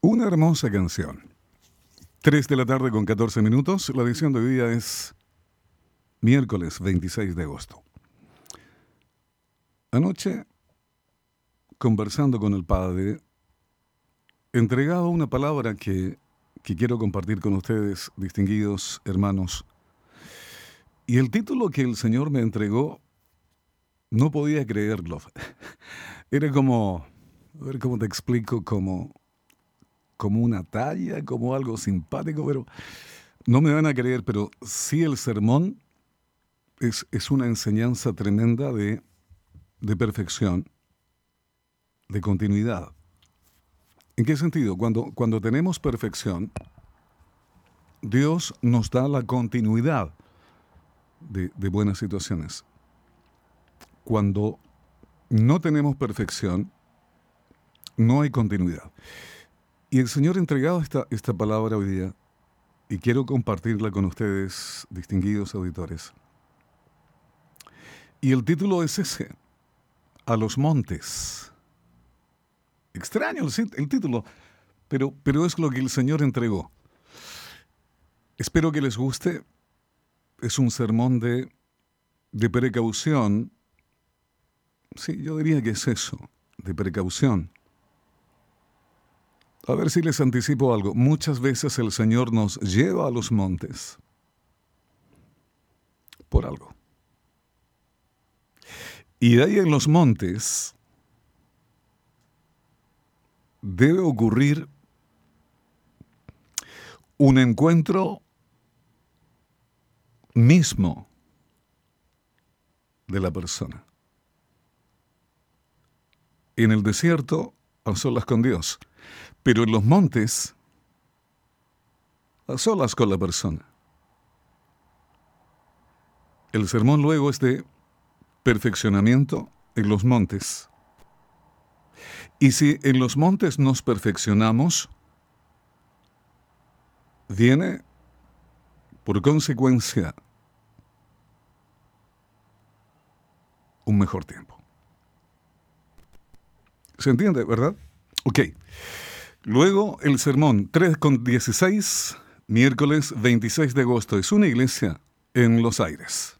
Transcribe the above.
Una hermosa canción. 3 de la tarde con 14 minutos. La edición de hoy día es miércoles 26 de agosto. Anoche, conversando con el Padre, entregaba una palabra que quiero compartir con ustedes, distinguidos hermanos. Y el título que el Señor me entregó, no podía creerlo. Era como, a ver cómo te explico, como una talla, como algo simpático, pero no me van a creer, pero sí el sermón es una enseñanza tremenda de perfección, de continuidad. ¿En qué sentido? Cuando tenemos perfección, Dios nos da la continuidad de buenas situaciones. Cuando no tenemos perfección, no hay continuidad. Y el Señor ha entregado esta palabra hoy día, y quiero compartirla con ustedes, distinguidos auditores. Y el título es ese: A los montes. Extraño el título, pero es lo que el Señor entregó. Espero que les guste. Es un sermón de precaución. Sí, yo diría que es eso, de precaución. A ver si les anticipo algo. Muchas veces el Señor nos lleva a los montes por algo. Y de ahí en los montes debe ocurrir un encuentro mismo de la persona. En el desierto, a solas con Dios, pero en los montes, a solas con la persona. El sermón luego es de perfeccionamiento en los montes. Y si en los montes nos perfeccionamos, viene por consecuencia un mejor tiempo. ¿Se entiende, verdad? Ok. Luego el sermón 3:16, miércoles 26 de agosto. Es una iglesia en Los Aires.